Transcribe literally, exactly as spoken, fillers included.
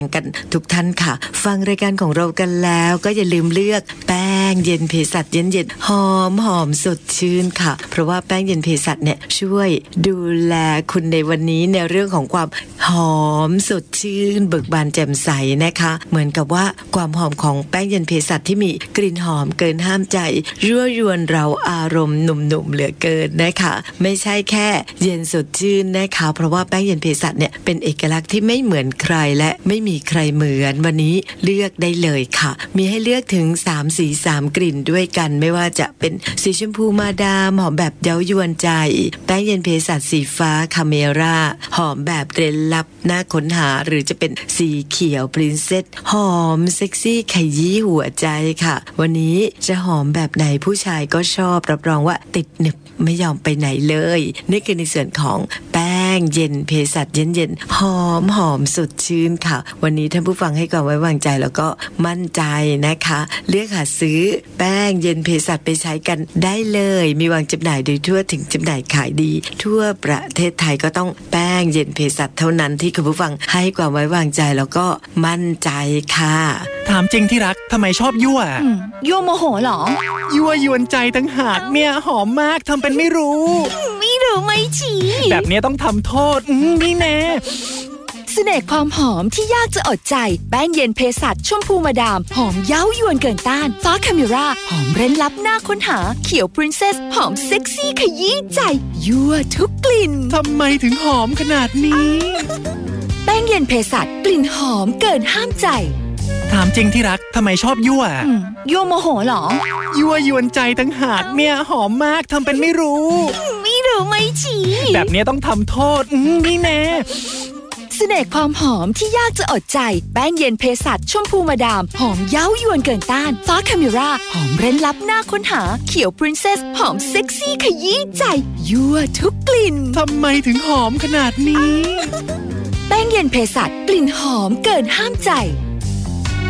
กันทุกท่านค่ะฟังรายการของเรากันแล้วก็อย่าลืมเลือกแป้งเย็นเภสัชเย็นๆหอมหอมสดชื่นค่ะเพราะว่าแป้งเย็นเภสัชเนี่ยช่วยดูแลคุณในวันนี้ในเรื่องของความหอมสดชื่นเบิกบานแจ่มใสนะคะเหมือนกับว่าความหอมของแป้งเย็นเภสัชที่มีกลิ่นหอมเกินห้ามใจยั่วยวนเราอารมณ์หนุ่มๆเหลือเกินนะคะไม่ใช่แค่เย็นสดชื่นนะคะเพราะว่าแป้งเย็นเภสัชเนี่ยเป็นเอกลักษณ์ที่ไม่เหมือนใครและไม่มีใครเหมือนวันนี้เลือกได้เลยค่ะมีให้เลือกถึงสามสีสามกลิ่นด้วยกันไม่ว่าจะเป็นสีชมพูมาดามหอมแบบเย้ายวนใจแป้งเย็นเภสัชสีฟ้าคาเมราหอมแบบเร้นลับน่าค้นหาหรือจะเป็นสีเขียวปรินเซสหอมเซ็กซี่ขยี้หัวใจค่ะวันนี้จะหอมแบบไหนผู้ชายก็ชอบรับรองว่าติดหนึบไม่ยอมไปไหนเลยนี่คือในส่วนของแป้งเย็นเภสัชเย็นๆหอมหอมสดชื่นค่ะวันนี้ท่านผู้ฟังให้ความไว้วางใจแล้วก็มั่นใจนะคะเลือกหาซื้อแป้งเย็นเภสัชไปใช้กันได้เลยมีวางจำหน่ายโดยทั่วถึงจำหน่ายขายดีทั่วประเทศไทยก็ต้องแป้งเย็นเภสัชเท่านั้นที่คุณผู้ฟังให้ความไว้วางใจแล้วก็มั่นใจค่ะถามจริงที่รักทำไมชอบยั่วยั่วโมโหเหรอยั่วยวนใจตั้งหากเนี่ยหอมมากทำเป็นไม่รู้ไม่รู้ไม่ชี้แบบนี้ต้องทำโทษนี่แน่เสน่ห์ความหอมที่ยากจะอดใจแป้งเย็นเภสัชชมพูมาดามหอมเย้ายวนเกินต้านฟ้าคาเมราหอมเร้นลับน่าค้นหาเขียวปรินเซสหอมเซ็กซี่ขยี้ใจยั่วทุกกลิ่นทำไมถึงหอมขนาดนี้แป้งเย็นเภสัชกลิ่นหอมเกินห้ามใจถามจริงที่รักทำไมชอบยั่วยั่วโมโหเหรอยั่วยวนใจตั้งหากเนี่ยหอมมากทำเป็นไม่รู้ไม่รู้ไม่ชี้แบบนี้ต้องทำโทษนี่แน่เสน่ห์ความหอมที่ยากจะอดใจแป้งเย็นเภสัชชมพูมาดามหอมเย้ายวนเกินต้านฟ้าคาเมราหอมเร้นลับน่าค้นหาเขียวปรินเซสหอมเซ็กซี่ขยี้ใจยั่วทุกกลิ่นทำไมถึงหอมขนาดนี้แป้งเย็นเภสัชกลิ่นหอมเกินห้ามใจ